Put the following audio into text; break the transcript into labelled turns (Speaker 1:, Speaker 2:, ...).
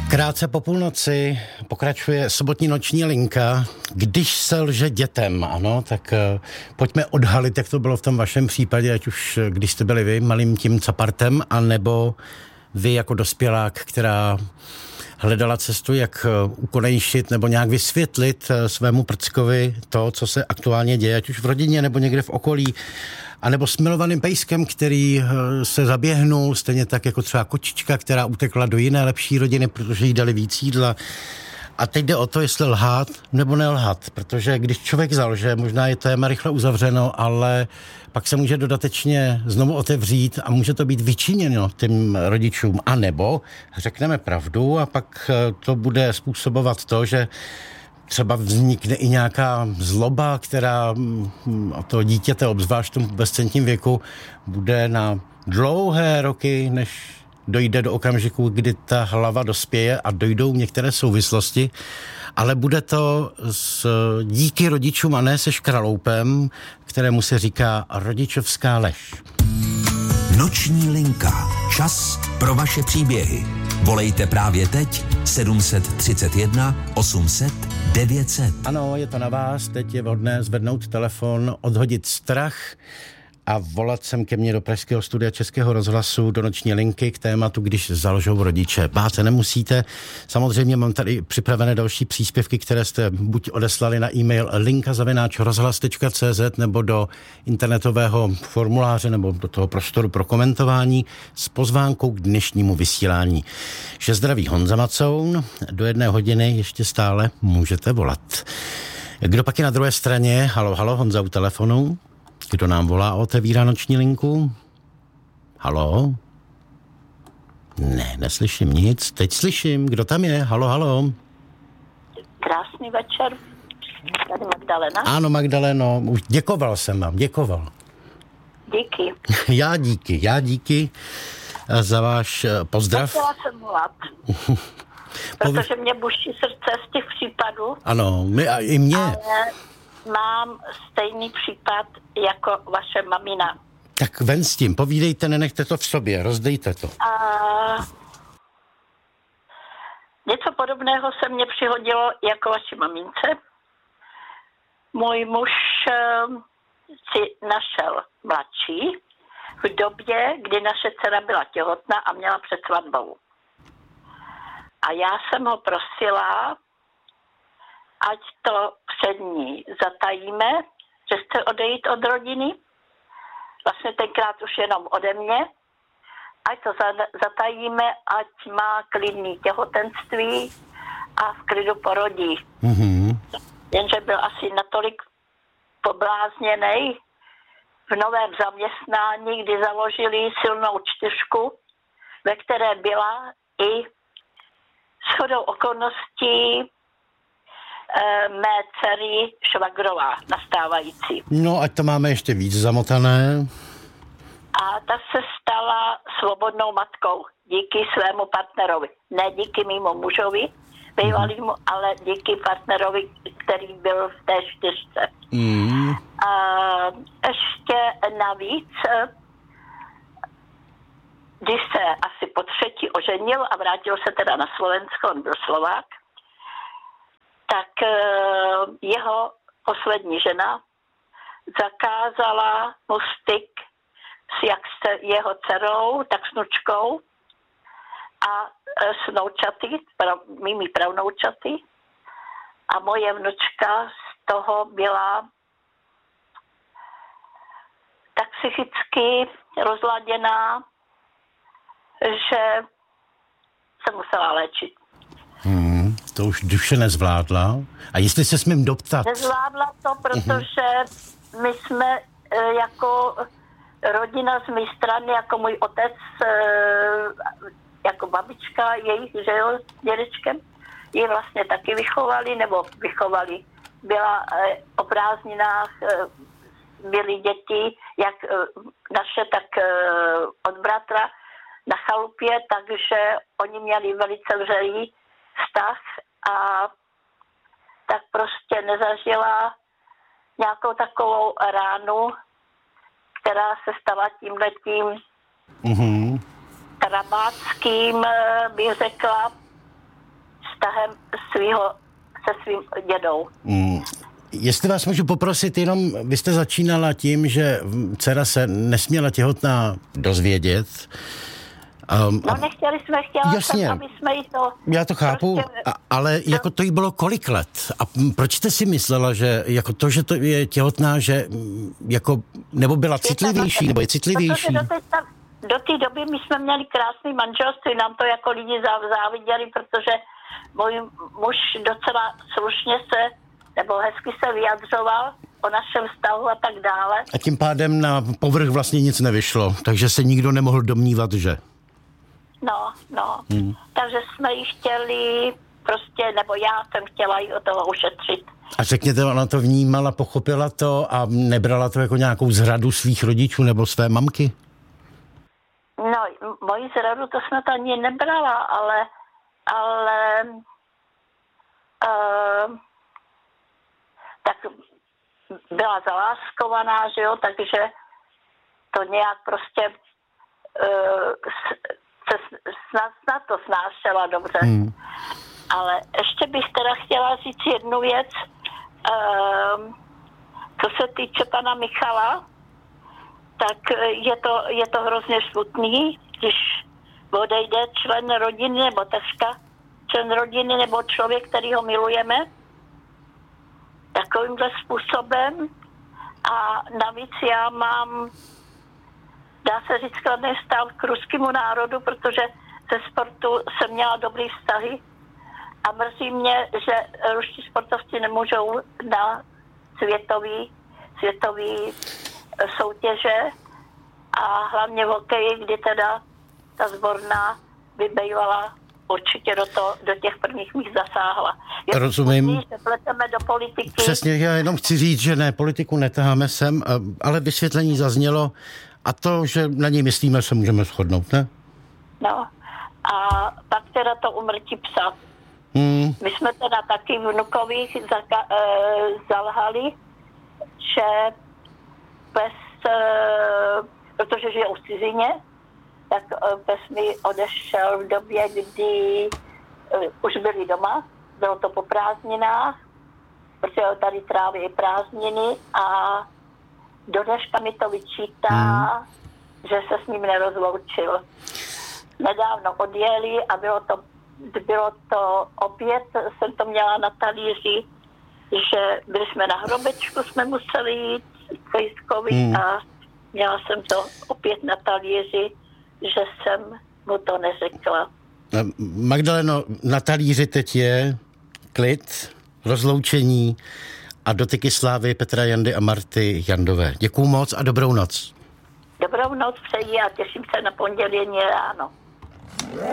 Speaker 1: Krátce po půlnoci pokračuje sobotní noční linka. Když se lže dětem, ano, tak pojďme odhalit, jak to bylo v tom vašem případě, ať už když jste byli vy malým tím capartem, anebo vy jako dospělák, která hledala cestu, jak ukonejšit nebo nějak vysvětlit svému prckovi to, co se aktuálně děje, ať už v rodině nebo někde v okolí, anebo s milovaným pejskem, který se zaběhnul, stejně tak jako třeba kočička, která utekla do jiné lepší rodiny, protože jí dali víc jídla. A teď jde o to, jestli lhát nebo nelhat, protože když člověk zalže, možná je téma rychle uzavřeno, ale pak se může dodatečně znovu otevřít a může to být vyčiněno těm rodičům. A nebo řekneme pravdu a pak to bude způsobovat to, že třeba vznikne i nějaká zloba, která to dítěte, obzvlášť v tom bezcentním věku, bude na dlouhé roky, než dojde do okamžiku, kdy ta hlava dospěje a dojdou některé souvislosti, ale bude to díky rodičům a ne se škraloupem, kterému se říká rodičovská lež.
Speaker 2: Noční linka. Čas pro vaše příběhy. Volejte právě teď 731 800 900.
Speaker 1: Ano, je to na vás. Teď je vhodné zvednout telefon, odhodit strach a volat sem ke mně do pražského studia Českého rozhlasu do noční linky k tématu, když zalžou rodiče. Bát se nemusíte. Samozřejmě mám tady připravené další příspěvky, které jste buď odeslali na e-mail linka@rozhlas.cz nebo do internetového formuláře nebo do toho prostoru pro komentování s pozvánkou k dnešnímu vysílání. Že zdraví Honza Macoun, do 1 hodiny ještě stále můžete volat. Kdo pak je na druhé straně? Halo, Honza u telefonu. Kdo nám volá a otevírá noční linku? Halo? Ne, neslyším nic. Teď slyším. Kdo tam je? Halo.
Speaker 3: Krásný večer. Tady Magdalena.
Speaker 1: Ano, Magdaleno. Už děkoval jsem vám.
Speaker 3: Díky.
Speaker 1: Já díky za váš pozdrav.
Speaker 3: Chtěla jsem volat. Protože mě buší srdce z těch případů.
Speaker 1: Ano, i mě.
Speaker 3: Ale mám stejný případ jako vaše mamina.
Speaker 1: Tak ven s tím, povídejte, nenechte to v sobě, rozdejte to.
Speaker 3: Něco podobného se mně přihodilo jako vaši mamince. Můj muž si našel mladší v době, kdy naše dcera byla těhotná a měla před svatbou. A já jsem ho prosila, ať to před ní zatajíme, že chce odejít od rodiny. Vlastně tenkrát už jenom ode mě. Ať to zatajíme, ať má klidný těhotenství a v klidu porodí. Mm-hmm. Jenže byl asi natolik poblázněnej v novém zaměstnání, kdy založili silnou 4, ve které byla i shodou okolností mé dcery švagrová nastávající.
Speaker 1: No, ať to máme ještě víc zamotané.
Speaker 3: A ta se stala svobodnou matkou díky svému partnerovi. Ne díky mému mužovi, bývalýmu, ale díky partnerovi, který byl v té 4. A ještě navíc, když se asi po 3. oženil a vrátil se teda na Slovensko, on byl Slovák, tak jeho poslední žena zakázala mu styk jak s jeho dcerou, tak s vnučkou a s noučaty, mými pravnoučaty. A moje vnučka z toho byla tak psychicky rozladěná, že se musela léčit.
Speaker 1: To už duše nezvládla. A jestli se smím doptat?
Speaker 3: Nezvládla to, protože my jsme jako rodina z mé strany, jako můj otec, jako babička jejich, že jo, s dědečkem, ji vlastně taky vychovali. Byla o prázdninách, byly děti, jak naše, tak od bratra na chalupě, takže oni měli velice vřelý vztah a tak prostě nezažila nějakou takovou ránu, která se stala tímhletím trabáckým, bych řekla, vztahem se svým dědou.
Speaker 1: Jestli vás můžu poprosit, jenom vy jste začínala tím, že dcera se nesměla těhotná dozvědět.
Speaker 3: Nechtěla jsem, aby jsme jí to...
Speaker 1: Já to chápu, prostě, ale jako to jí bylo kolik let? A proč jste si myslela, že jako to, že to je těhotná, že jako, nebo byla citlivější, nebo je citlivější?
Speaker 3: Do té doby my jsme měli krásný manželství, nám to jako lidi záviděli, protože můj muž docela slušně nebo hezky se vyjadřoval o našem vztahu a tak dále.
Speaker 1: A tím pádem na povrch vlastně nic nevyšlo, takže se nikdo nemohl domnívat, že...
Speaker 3: No. Takže jsme ji chtěli prostě, nebo já jsem chtěla ji od toho ušetřit.
Speaker 1: A řekněte, ona to vnímala, pochopila to a nebrala to jako nějakou zradu svých rodičů nebo své mamky?
Speaker 3: No, moji zradu to snad ani nebrala, ale tak byla zaláskovaná, že jo, takže to nějak prostě snad to snášela dobře. Ale ještě bych teda chtěla říct jednu věc, co se týče pana Michala, tak je to hrozně smutný, když odejde člen rodiny nebo taška, člen rodiny nebo člověk, který ho milujeme, takovýmhle způsobem. A navíc já mám, dá se říct, kladný stav k ruskému národu, protože ze sportu jsem měla dobrý vztahy a mrzí mě, že ruští sportovci nemůžou na světový soutěže a hlavně v hokeji, kdy teda ta sborná by bývala určitě do těch prvních míst zasáhla.
Speaker 1: Rozumím.
Speaker 3: Že pleteme do politiky.
Speaker 1: Přesně, já jenom chci říct, že ne, politiku netaháme sem, ale vysvětlení zaznělo a to, že na něj myslíme, se můžeme shodnout, ne?
Speaker 3: No a pak teda to umrtí psa. My jsme teda taky vnukových zalhali, že pes, protože žije v cizině, tak pes mi odešel v době, kdy už byli doma, bylo to po prázdninách, protože tady tráví prázdniny a do dneška mi to vyčítá, že se s ním nerozloučil. Nedávno odjeli a bylo to opět, jsem to měla na talíři, že byli jsme na hrobečku, jsme museli jít k Pejskovi a měla jsem to opět na talíři, že jsem mu to neřekla.
Speaker 1: Magdaleno, na talíři teď je klid, rozloučení a dotyky slávy Petra Jandy a Marty Jandové. Děkuju moc a dobrou noc.
Speaker 3: Dobrou noc přeji a těším se na pondělí ráno.